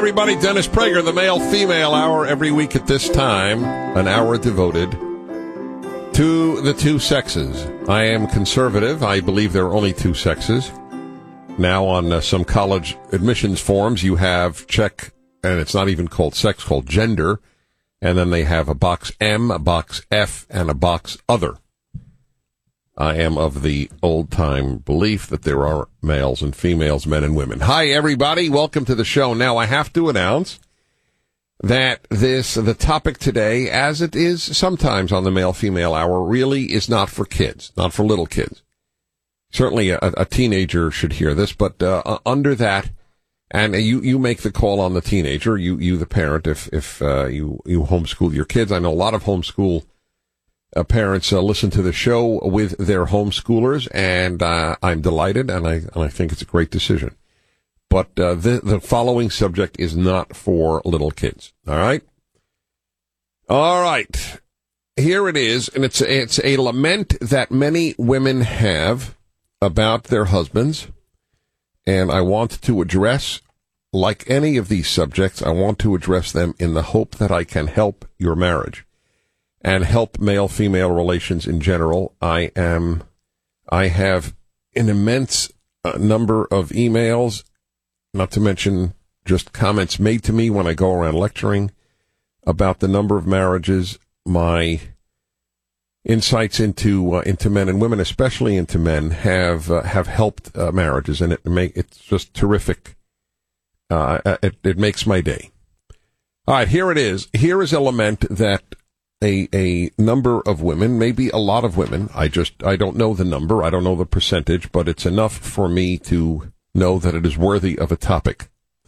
everybody. Dennis Prager, the male-female hour, every week at this time, an hour devoted to the two sexes. I am conservative. I believe there are only two sexes. Now, on some college admissions forms, you have check, and it's not even called sex, called gender, and then they have a box M, a box F, and a box other. I am of the old-time belief that there are males and females, men and women. Hi, everybody. Welcome to the show. Now, I have to announce that the topic today, as it is sometimes on the male-female hour, really is not for kids, not for little kids. Certainly a teenager should hear this, but under that, and you make the call on the teenager, you the parent, if you homeschool your kids. I know a lot of homeschool parents listen to the show with their homeschoolers, and I'm delighted, and I think it's a great decision. But the following subject is not for little kids. All right? All right. Here it is, and it's a lament that many women have about their husbands, and I want to address, like any of these subjects, I want to address them in the hope that I can help your marriage and help male-female relations in general. I have an immense number of emails, not to mention just comments made to me when I go around lecturing about the number of marriages, my insights into men and women, especially into men, have helped marriages, and it's just terrific. It makes my day. All right, here it is. Here is a lament that a number of women, maybe a lot of women, I don't know the number, I don't know the percentage, but it's enough for me to know that it is worthy of a topic.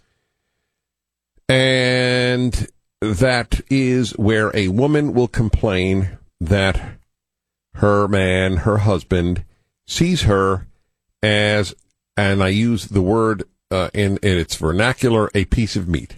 And that is where a woman will complain that her man, her husband, sees her as, and I use the word in its vernacular, a piece of meat.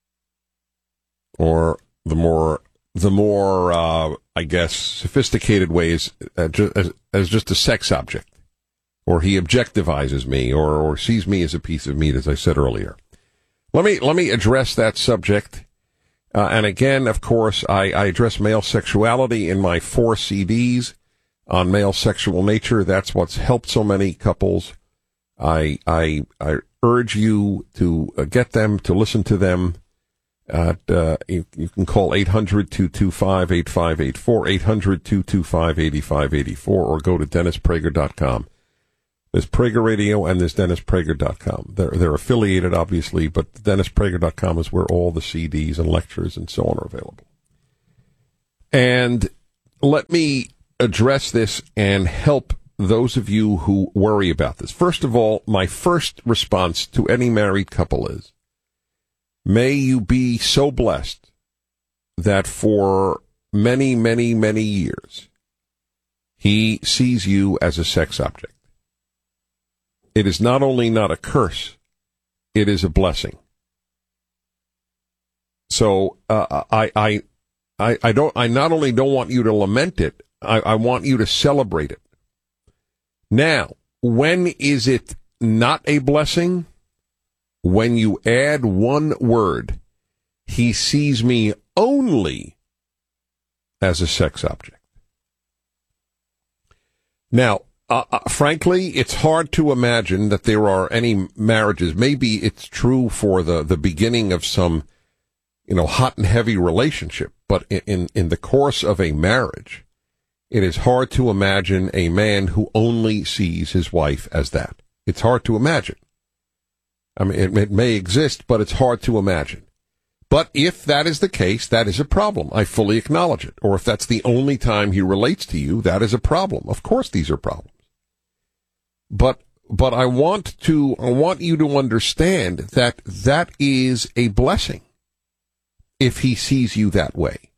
Or the more I guess, sophisticated ways, as just a sex object. Or he objectivizes me, or sees me as a piece of meat, as I said earlier. Let me address that subject. And again, of course, I address male sexuality in my 4 CDs on male sexual nature. That's what's helped so many couples. I urge you to get them, to listen to them. You can call 800-225-8584, 800-225-8584, or go to DennisPrager.com. There's Prager Radio and there's DennisPrager.com. They're affiliated, obviously, but DennisPrager.com is where all the CDs and lectures and so on are available. And let me address this and help those of you who worry about this. First of all, my first response to any married couple is, may you be so blessed that for many, many, many years, he sees you as a sex object. It is not only not a curse, it is a blessing. So I not only don't want you to lament it, I want you to celebrate it. Now, when is it not a blessing? When you add one word, he sees me only as a sex object. Now, frankly, it's hard to imagine that there are any marriages. Maybe it's true for the beginning of some, hot and heavy relationship. But in the course of a marriage, it is hard to imagine a man who only sees his wife as that. It's hard to imagine. I mean, it may exist, but it's hard to imagine. But if that is the case, that is a problem. I fully acknowledge it. Or if that's the only time he relates to you, that is a problem. Of course, these are problems. But I want you to understand that is a blessing if he sees you that way.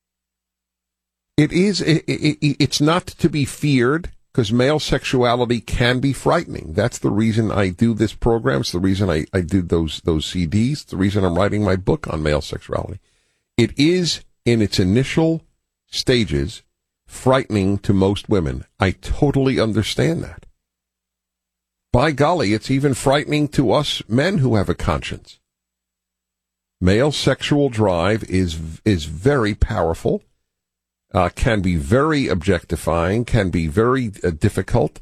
It's not to be feared, because male sexuality can be frightening. That's the reason I do this program. It's the reason I did those CDs. It's the reason I'm writing my book on male sexuality. It is, in its initial stages, frightening to most women. I totally understand that. By golly, it's even frightening to us men who have a conscience. Male sexual drive is very powerful, can be very objectifying, can be very difficult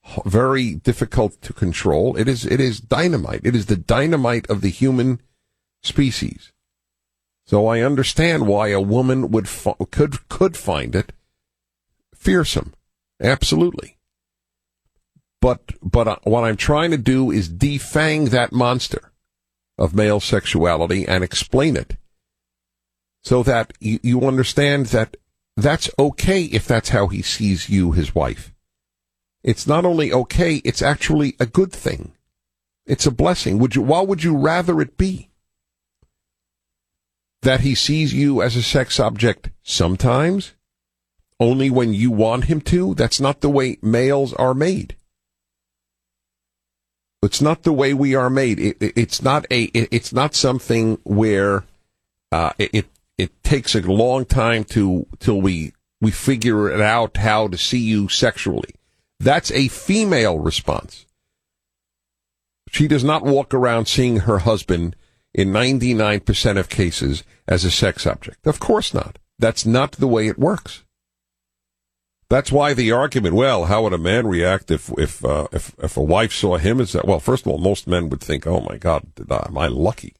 to control. It is dynamite. It is the dynamite of the human species. So I understand why a woman could find it fearsome. Absolutely. But what I'm trying to do is defang that monster of male sexuality and explain it so that you understand that that's okay if that's how he sees you, his wife. It's not only okay, it's actually a good thing. It's a blessing. Why would you rather it be? That he sees you as a sex object sometimes, only when you want him to? That's not the way males are made. It's not the way we are made. It's not something where it takes a long time till we figure it out how to see you sexually. That's a female response. She does not walk around seeing her husband in 99% of cases as a sex object. Of course not. That's not the way it works. That's why the argument, well, how would a man react if a wife saw him as that? Well, first of all, most men would think, oh my God, am I lucky?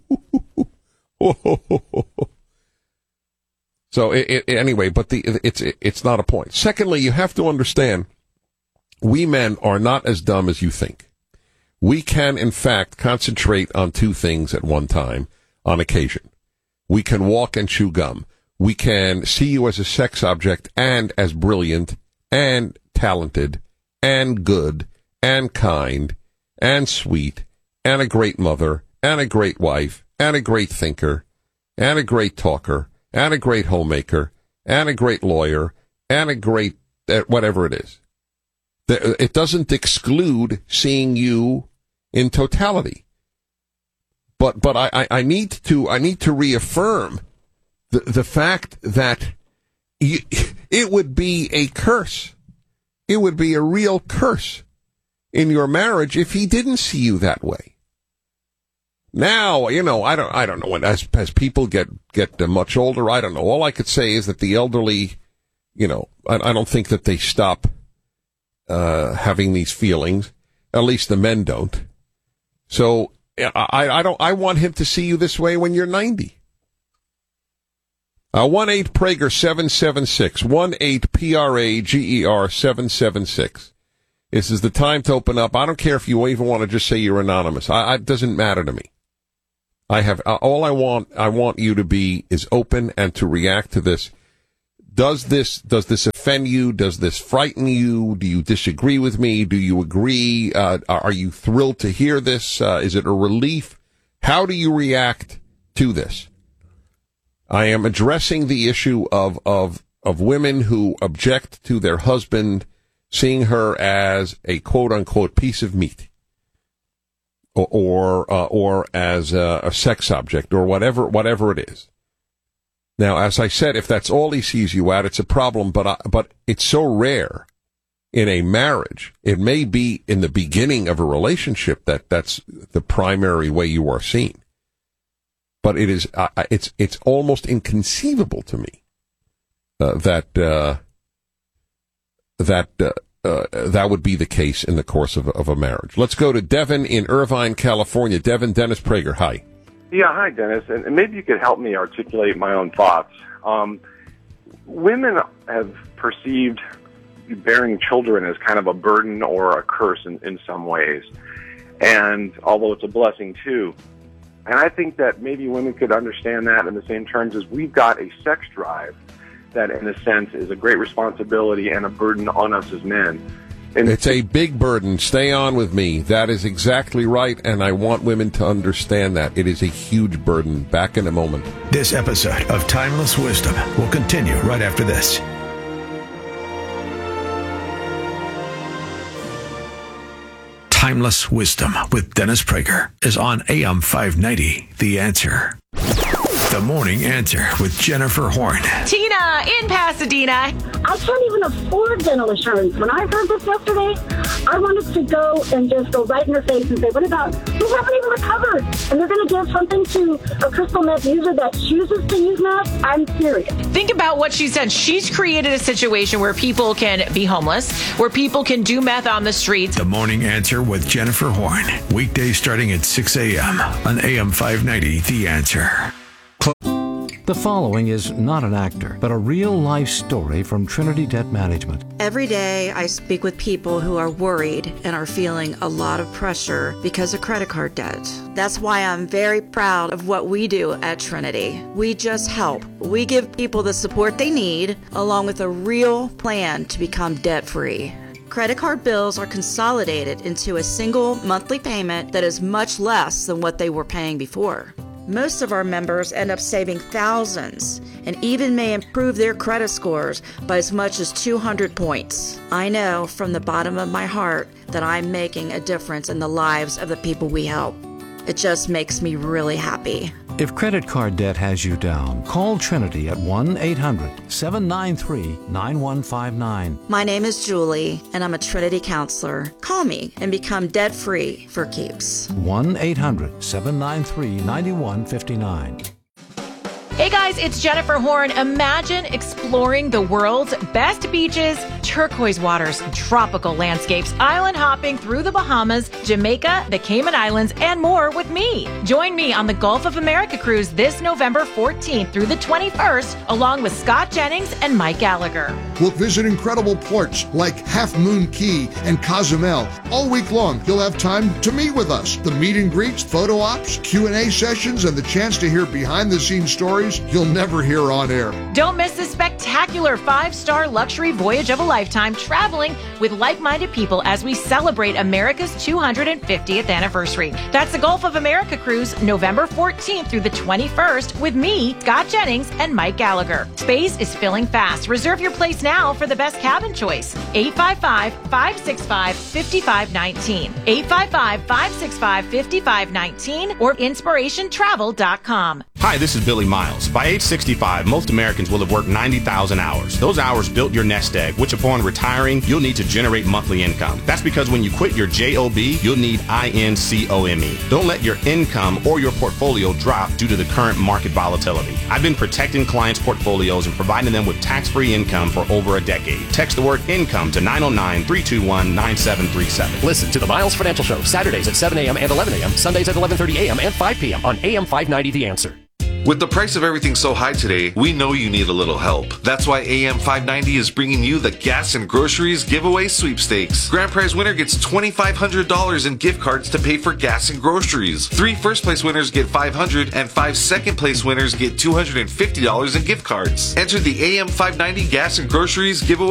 So anyway, but it's not a point. Secondly, you have to understand, we men are not as dumb as you think. We can, in fact, concentrate on two things at one time on occasion. We can walk and chew gum. We can see you as a sex object and as brilliant and talented and good and kind and sweet and a great mother and a great wife and a great thinker and a great talker and a great homemaker and a great lawyer and a great whatever it is. It doesn't exclude seeing you in totality. But I need to reaffirm the fact that it would be a curse. It would be a real curse in your marriage if he didn't see you that way. Now, I don't know when as people get much older, I don't know. All I could say is that the elderly, I don't think that they stop having these feelings. At least the men don't. So I want him to see you this way when you're 90. 1-8-PRAGER-776, 1-8-PRAGER 776. This is the time to open up. I don't care if you even want to just say you're anonymous. It doesn't matter to me. All I want you to be is open and to react to this. Does this offend you? Does this frighten you? Do you disagree with me? Do you agree? Are you thrilled to hear this? Is it a relief? How do you react to this? I am addressing the issue of women who object to their husband seeing her as a quote unquote piece of meat, or as a sex object, or whatever it is. Now, as I said, if that's all he sees you at, it's a problem. But it's so rare in a marriage. It may be in the beginning of a relationship that's the primary way you are seen. But it is it's almost inconceivable to me that would be the case in the course of a marriage. Let's go to Devin in Irvine, California. Devin, Dennis Prager, hi. Yeah, hi, Dennis. And maybe you could help me articulate my own thoughts. Women have perceived bearing children as kind of a burden or a curse in some ways, and although it's a blessing too. And I think that maybe women could understand that in the same terms as we've got a sex drive that, in a sense, is a great responsibility and a burden on us as men. And it's a big burden. Stay on with me. That is exactly right, and I want women to understand that. It is a huge burden. Back in a moment. This episode of Timeless Wisdom will continue right after this. Timeless Wisdom with Dennis Prager is on AM 590, The Answer. The Morning Answer with Jennifer Horn. Tina in Pasadena. I can't even afford dental insurance. When I heard this yesterday, I wanted to go and just go right in her face and say, what about, we haven't even recovered, and they're going to give something to a crystal meth user that chooses to use meth? I'm serious. Think about what she said. She's created a situation where people can be homeless, where people can do meth on the streets. The Morning Answer with Jennifer Horn. Weekdays starting at 6 a.m. on AM 590, The Answer. The following is not an actor, but a real-life story from Trinity Debt Management. Every day I speak with people who are worried and are feeling a lot of pressure because of credit card debt. That's why I'm very proud of what we do at Trinity. We just help. We give people the support they need, along with a real plan to become debt-free. Credit card bills are consolidated into a single monthly payment that is much less than what they were paying before. Most of our members end up saving thousands and even may improve their credit scores by as much as 200 points. I know from the bottom of my heart that I'm making a difference in the lives of the people we help. It just makes me really happy. If credit card debt has you down, call Trinity at 1-800-793-9159. My name is Julie, and I'm a Trinity counselor. Call me and become debt-free for keeps. 1-800-793-9159. Hey guys, it's Jennifer Horn. Imagine exploring the world's best beaches, turquoise waters, tropical landscapes, island hopping through the Bahamas, Jamaica, the Cayman Islands, and more with me. Join me on the Gulf of America cruise this November 14th through the 21st, along with Scott Jennings and Mike Gallagher. We'll visit incredible ports like Half Moon Key and Cozumel. All week long, you'll have time to meet with us. The meet and greets, photo ops, Q&A sessions, and the chance to hear behind-the-scenes stories you'll never hear on air. Don't miss this spectacular 5-star luxury voyage of a lifetime, traveling with like-minded people as we celebrate America's 250th anniversary. That's the Gulf of America cruise, November 14th through the 21st, with me, Scott Jennings, and Mike Gallagher. Space is filling fast. Reserve your place now for the best cabin choice. 855-565-5519. 855-565-5519 or inspirationtravel.com. Hi, this is Billy Miles. By age 65, most Americans will have worked 90,000 hours. Those hours built your nest egg, which upon retiring, you'll need to generate monthly income. That's because when you quit your JOB, you'll need INCOME. Don't let your income or your portfolio drop due to the current market volatility. I've been protecting clients' portfolios and providing them with tax-free income for over a decade. Text the word income to 909-321-9737. Listen to the Miles Financial Show, Saturdays at 7 a.m. and 11 a.m., Sundays at 11:30 a.m. and 5 p.m. on AM 590 The Answer. With the price of everything so high today, we know you need a little help. That's why AM 590 is bringing you the Gas and Groceries Giveaway Sweepstakes. Grand prize winner gets $2,500 in gift cards to pay for gas and groceries. 3 first-place winners get $500, and 5 second-place winners get $250 in gift cards. Enter the AM 590 Gas and Groceries Giveaway